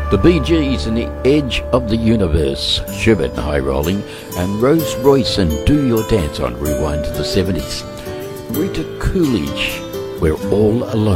The Bee Gees and the Edge of the Universe, Schubert and High Rolling, and Rose Royce and Do Your Dance on Rewind to the 70s. Rita Coolidge, We're All Alone.